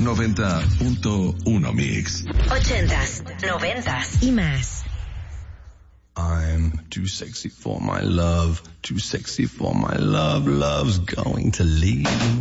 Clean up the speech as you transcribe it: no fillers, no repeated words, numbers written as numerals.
90.1 Mix. 80s, 90s y más. I'm too sexy for my love, too sexy for my love, love's going to leave.